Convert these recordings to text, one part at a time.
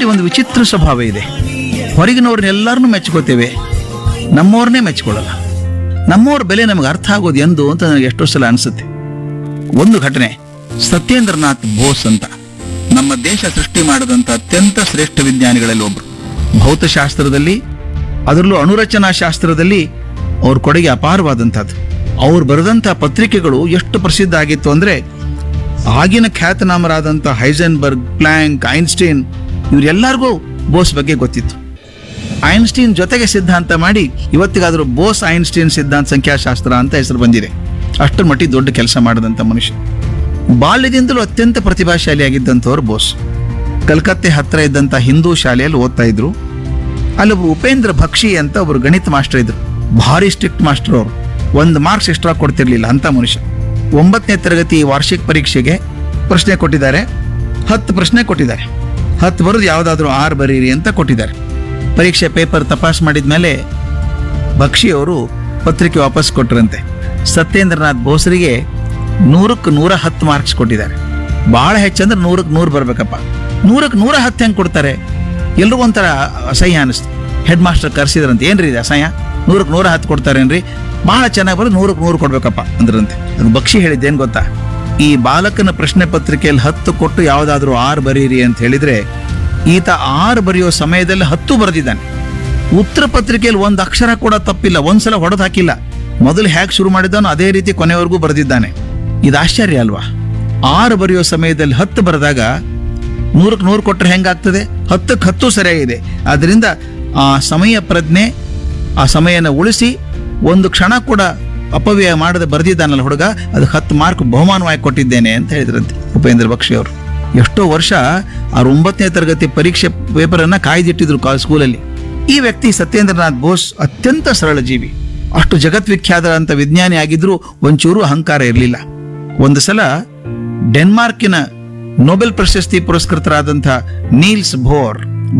ನಮ್ಮಲ್ಲಿ ಒಂದು ವಿಚಿತ್ರ ಸ್ವಭಾವ ಇದೆ. ಹೊರಗಿನವ್ರನ್ನೆಲ್ಲರನ್ನೂ ಮೆಚ್ಕೋತೇವೆ, ನಮ್ಮವ್ರನ್ನೇ ಮೆಚ್ಕೊಳ್ಳಲ್ಲ. ನಮ್ಮವ್ರ ಬೆಲೆ ನಮಗೆ ಅರ್ಥ ಆಗೋದು ಎಂದು ಅಂತ ನನಗೆ ಎಷ್ಟೋ ಸಲ ಅನಿಸುತ್ತೆ. ಒಂದು ಘಟನೆ, ಸತ್ಯೇಂದ್ರನಾಥ್ ಬೋಸ್ ಅಂತ ನಮ್ಮ ದೇಶ ಸೃಷ್ಟಿ ಮಾಡಿದಂಥ ಅತ್ಯಂತ ಶ್ರೇಷ್ಠ ವಿಜ್ಞಾನಿಗಳಲ್ಲಿ ಒಬ್ರು. ಭೌತಶಾಸ್ತ್ರದಲ್ಲಿ, ಅದರಲ್ಲೂ ಅಣುರಚನಾ ಶಾಸ್ತ್ರದಲ್ಲಿ ಅವ್ರ ಕೊಡುಗೆ ಅಪಾರವಾದಂಥದ್ದು. ಅವ್ರು ಬರೆದಂಥ ಪತ್ರಿಕೆಗಳು ಎಷ್ಟು ಪ್ರಸಿದ್ಧ ಆಗಿತ್ತು ಅಂದರೆ, ಆಗಿನ ಖ್ಯಾತನಾಮರಾದಂಥ ಹೈಸೆನ್ಬರ್ಗ್, ಪ್ಲ್ಯಾಂಕ್, ಐನ್ಸ್ಟೀನ್ ಇವರೆಲ್ಲರಿಗೂ ಬೋಸ್ ಬಗ್ಗೆ ಗೊತ್ತಿತ್ತು. ಐನ್ಸ್ಟೀನ್ ಜೊತೆಗೆ ಸಿದ್ಧಾಂತ ಮಾಡಿ ಇವತ್ತಿಗಾದರೂ ಬೋಸ್ ಐನ್ಸ್ಟೀನ್ ಸಿದ್ಧಾಂತ ಸಂಖ್ಯಾಶಾಸ್ತ್ರ ಅಂತ ಹೆಸರು ಬಂದಿದೆ. ಅಷ್ಟರ ಮಟ್ಟಿಗೆ ದೊಡ್ಡ ಕೆಲಸ ಮಾಡಿದಂಥ ಮನುಷ್ಯ. ಬಾಲ್ಯದಿಂದಲೂ ಅತ್ಯಂತ ಪ್ರತಿಭಾಶಾಲಿಯಾಗಿದ್ದಂಥವ್ರು ಬೋಸ್. ಕಲ್ಕತ್ತೆ ಹತ್ತಿರ ಇದ್ದಂಥ ಹಿಂದೂ ಶಾಲೆಯಲ್ಲಿ ಓದ್ತಾ ಇದ್ರು. ಅಲ್ಲಿ ಉಪೇಂದ್ರ ಭಕ್ಷಿ ಅಂತ ಒಬ್ಬರು ಗಣಿತ ಮಾಸ್ಟರ್ ಇದ್ರು. ಭಾರಿ ಸ್ಟ್ರಿಕ್ಟ್ ಮಾಸ್ಟರ್ ಅವರು. 1 ಮಾರ್ಕ್ಸ್ ಎಕ್ಸ್ಟ್ರಾ ಕೊಡ್ತಿರ್ಲಿಲ್ಲ ಅಂತ ಮನುಷ್ಯ. 9ನೇ ತರಗತಿ ವಾರ್ಷಿಕ ಪರೀಕ್ಷೆಗೆ ಪ್ರಶ್ನೆ ಕೊಟ್ಟಿದ್ದಾರೆ. 10 ಪ್ರಶ್ನೆ ಕೊಟ್ಟಿದ್ದಾರೆ. 10 ಬರೋದು ಯಾವುದಾದ್ರೂ 6 ಬರೀರಿ ಅಂತ ಕೊಟ್ಟಿದ್ದಾರೆ. ಪರೀಕ್ಷೆ ಪೇಪರ್ ತಪಾಸ್ ಮಾಡಿದ ಮೇಲೆ ಭಕ್ಷಿಯವರು ಪತ್ರಿಕೆ ವಾಪಸ್ ಕೊಟ್ಟರಂತೆ. ಸತ್ಯೇಂದ್ರನಾಥ್ ಬೋಸ್ರಿಗೆ 100ಕ್ಕೆ 110 ಮಾರ್ಕ್ಸ್ ಕೊಟ್ಟಿದ್ದಾರೆ. ಭಾಳ ಹೆಚ್ಚಂದ್ರೆ 100ಕ್ಕೆ 100 ಬರ್ಬೇಕಪ್ಪ. 100ಕ್ಕೆ 110 ಹೆಂಗೆ ಕೊಡ್ತಾರೆ? ಎಲ್ರಿಗೂ ಒಂಥರ ಅಸಹ್ಯ ಅನಿಸ್ತು. ಹೆಡ್ ಮಾಸ್ಟರ್ ಕರೆಸಿದ್ರಂತೆ, ಏನ್ರಿ ಇದು ಅಸಹ್ಯ, 100ಕ್ಕೆ 110 ಕೊಡ್ತಾರೇನ್ರಿ, ಭಾಳ ಚೆನ್ನಾಗಿ ಬರೋದು 100ಕ್ಕೆ 100 ಕೊಡ್ಬೇಕಪ್ಪ ಅಂದ್ರಂತೆ. ಅದು ಭಕ್ಷಿ ಹೇಳಿದ್ದೇನು ಗೊತ್ತಾ? ಈ ಬಾಲಕನ ಪ್ರಶ್ನೆ ಪತ್ರಿಕೆಯಲ್ಲಿ 10 ಕೊಟ್ಟು ಯಾವುದಾದ್ರೂ 6 ಬರೀರಿ ಅಂತ ಹೇಳಿದ್ರೆ, ಈತ 6 ಬರೆಯೋ ಸಮಯದಲ್ಲಿ 10 ಬರೆದಿದ್ದಾನೆ. ಉತ್ತರ ಪತ್ರಿಕೆಯಲ್ಲಿ 1 ಅಕ್ಷರ ಕೂಡ ತಪ್ಪಿಲ್ಲ, ಒಂದ್ಸಲ ಹೊಡೆದು ಹಾಕಿಲ್ಲ. ಮೊದಲು ಹೇಗೆ ಶುರು ಮಾಡಿದ್ದಾನೋ ಅದೇ ರೀತಿ ಕೊನೆವರೆಗೂ ಬರೆದಿದ್ದಾನೆ. ಇದು ಆಶ್ಚರ್ಯ ಅಲ್ವಾ? 6 ಬರೆಯೋ ಸಮಯದಲ್ಲಿ 10 ಬರೆದಾಗ 100ಕ್ಕೆ 100 ಕೊಟ್ಟರೆ ಹೆಂಗಾಗ್ತದೆ? 10ಕ್ಕೆ 10 ಸರಿಯಾಗಿದೆ. ಆದ್ದರಿಂದ ಆ ಸಮಯ ಪ್ರಜ್ಞೆ, ಆ ಸಮಯನ ಉಳಿಸಿ ಒಂದು ಕ್ಷಣ ಕೂಡ ಅಪವ್ಯಯ ಮಾಡದೆ ಬರೆದಿದ್ದಾನಲ್ಲ ಹುಡುಗ, ಅದು 10 ಮಾರ್ಕ್ ಬಹುಮಾನವಾಗಿ ಕೊಟ್ಟಿದ್ದೇನೆ ಅಂತ ಹೇಳಿದ್ರಂತೆ ಉಪೇಂದ್ರ ಭಕ್ಷಿ ಅವರು. ಎಷ್ಟೋ ವರ್ಷ ಆ 9ನೇ ತರಗತಿ ಪರೀಕ್ಷೆ ಪೇಪರನ್ನು ಕಾಯ್ದಿಟ್ಟಿದ್ರು ಸ್ಕೂಲಲ್ಲಿ. ಈ ವ್ಯಕ್ತಿ ಸತ್ಯೇಂದ್ರನಾಥ್ ಬೋಸ್ ಅತ್ಯಂತ ಸರಳ ಜೀವಿ. ಅಷ್ಟು ಜಗದ್ವಿಖ್ಯಾತ ವಿಜ್ಞಾನಿ ಆಗಿದ್ರೂ ಒಂಚೂರು ಅಹಂಕಾರ ಇರಲಿಲ್ಲ. ಒಂದು ಸಲ ಡೆನ್ಮಾರ್ಕಿನ ನೊಬೆಲ್ ಪ್ರಶಸ್ತಿ ಪುರಸ್ಕೃತರಾದಂಥ ನೀಲ್ಸ್ ಬೋರ್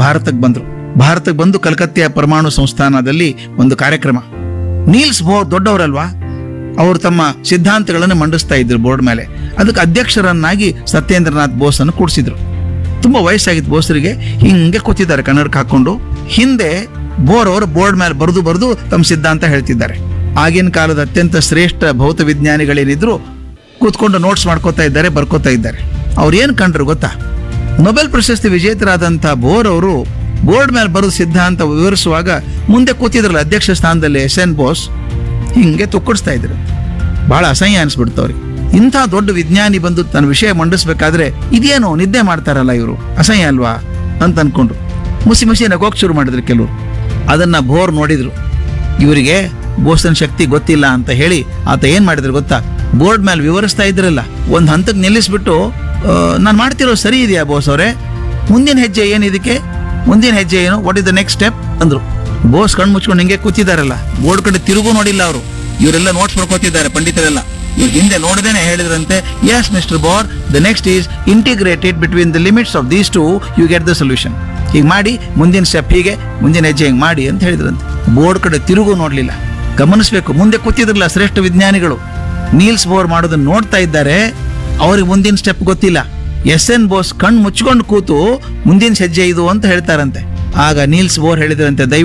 ಭಾರತಕ್ಕೆ ಬಂದು ಕಲ್ಕತ್ತೆಯ ಪರಮಾಣು ಸಂಸ್ಥಾನದಲ್ಲಿ ಒಂದು ಕಾರ್ಯಕ್ರಮ. ನೀಲ್ಸ್ ಬೋರ್ ದೊಡ್ಡವರಲ್ವಾ, ಅವರು ತಮ್ಮ ಸಿದ್ಧಾಂತಗಳನ್ನು ಮಂಡಿಸ್ತಾ ಇದ್ರು ಬೋರ್ಡ್ ಮೇಲೆ. ಅದಕ್ಕೆ ಅಧ್ಯಕ್ಷರನ್ನಾಗಿ ಸತ್ಯೇಂದ್ರನಾಥ್ ಬೋಸ್ ಅನ್ನು ಕೂಡಿಸಿದ್ರು. ತುಂಬಾ ವಯಸ್ಸಾಗಿತ್ತು ಬೋಸ್ರಿಗೆ. ಹಿಂಗೆ ಕೂತಿದ್ದಾರೆ ಕನ್ನಡಕ್ಕೆ ಹಾಕೊಂಡು. ಹಿಂದೆ ಬೋರ್ ಅವರು ಬೋರ್ಡ್ ಮೇಲೆ ಬರೆದು ತಮ್ಮ ಸಿದ್ಧಾಂತ ಹೇಳ್ತಿದ್ದಾರೆ. ಆಗಿನ ಕಾಲದ ಅತ್ಯಂತ ಶ್ರೇಷ್ಠ ಭೌತ ವಿಜ್ಞಾನಿಗಳೇನಿದ್ರು ಕೂತ್ಕೊಂಡು ನೋಟ್ಸ್ ಮಾಡ್ಕೋತಾ ಇದ್ದಾರೆ, ಬರ್ಕೋತಾ ಇದ್ದಾರೆ. ಅವ್ರು ಏನು ಕಂಡ್ರು ಗೊತ್ತಾ? ನೊಬೆಲ್ ಪ್ರಶಸ್ತಿ ವಿಜೇತರಾದಂಥ ಬೋರ್ ಅವರು ಬೋರ್ಡ್ ಮೇಲೆ ಬರೆದು ಸಿದ್ಧಾಂತ ವಿವರಿಸುವಾಗ ಮುಂದೆ ಕೂತಿದ್ರಲ್ಲ ಅಧ್ಯಕ್ಷ ಸ್ಥಾನದಲ್ಲಿ SN ಬೋಸ್, ಹಿಂಗೆ ತುಕ್ಕಡಿಸ್ತಾ ಇದ್ರು. ಬಹಳ ಅಸಹ್ಯ ಅನಿಸ್ಬಿಡ್ತು ಅವ್ರಿಗೆ. ಇಂಥ ದೊಡ್ಡ ವಿಜ್ಞಾನಿ ಬಂದು ತನ್ನ ವಿಷಯ ಮಂಡಿಸ್ಬೇಕಾದ್ರೆ ಇದೇನು ನಿದ್ದೆ ಮಾಡ್ತಾರಲ್ಲ ಇವರು, ಅಸಹ್ಯ ಅಲ್ವಾ ಅಂತ ಅನ್ಕೊಂಡ್ರು. ಮುಸಿ ನಗೋಕ್ ಶುರು ಮಾಡಿದ್ರು ಕೆಲವರು. ಅದನ್ನ ಬೋರ್ ನೋಡಿದ್ರು. ಇವರಿಗೆ ಬೋಸನ್ ಶಕ್ತಿ ಗೊತ್ತಿಲ್ಲ ಅಂತ ಹೇಳಿ ಆತ ಏನ್ ಮಾಡಿದ್ರು ಗೊತ್ತಾ? ಬೋರ್ಡ್ ಮೇಲೆ ವಿವರಿಸ್ತಾ ಇದ್ರಲ್ಲ, ಒಂದು ಹಂತಕ್ಕೆ ನಿಲ್ಲಿಸ್ಬಿಟ್ಟು, ನಾನು ಮಾಡ್ತಿರೋ ಸರಿ ಇದೆಯಾ ಬೋಸ್ ಅವರೇ? ಮುಂದಿನ ಹೆಜ್ಜೆ ಏನು ಇದಕ್ಕೆ? ಮುಂದಿನ ಹೆಜ್ಜೆ ಏನು? What is the next step ಅಂದ್ರು. ಬೋಸ್ ಕಣ್ಣು ಮುಚ್ಕೊಂಡು ಹಿಂಗೆ ಕೂತಿದಾರಲ್ಲ, ಬೋರ್ಡ್ ಕಡೆ ತಿರುಗೂ ನೋಡಿಲ್ಲ ಅವರು. ಇವರೆಲ್ಲ ನೋಟ್ಸ್ ಮಾಡ್ಕೋತಿದ್ದಾರೆ ಪಂಡಿತರೆಲ್ಲ. ಇವ್ರು ಹಿಂದೆ ನೋಡದೇನೆ ಹೇಳಿದ್ರಂತೆ, yes mister bore, the next is integrated between the limits of these two you get the solution. ಹೀಗೆ ಮಾಡಿ, ಮುಂದಿನ ಸ್ಟೆಪ್ ಹೀಗೆ, ಮುಂದಿನ ಹೆಜ್ಜೆ ಹಿಂಗೆ ಮಾಡಿ ಅಂತ ಹೇಳಿದ್ರಂತೆ. ಬೋರ್ಡ್ ಕಡೆ ತಿರುಗೂ ನೋಡ್ಲಿಲ್ಲ. ಗಮನಿಸ್ಬೇಕು, ಮುಂದೆ ಕೂತಿದ್ರಲ್ಲ ಶ್ರೇಷ್ಠ ವಿಜ್ಞಾನಿಗಳು, ನೀಲ್ಸ್ ಬೋರ್ ಮಾಡೋದನ್ನ ನೋಡ್ತಾ ಇದ್ದಾರೆ. ಅವ್ರಿಗೆ ಮುಂದಿನ ಸ್ಟೆಪ್ ಗೊತ್ತಿಲ್ಲ. SN ಬೋಸ್ ಕಣ್ಣು ಮುಚ್ಕೊಂಡು ಕೂತು ಮುಂದಿನ ಹೆಜ್ಜೆ ಇದು ಅಂತ ಹೇಳ್ತಾರಂತೆ. ಆಗ ನೀಲ್ಸ್ ಬೋರ್ ಹೇಳಿದ್ರಂತೆ,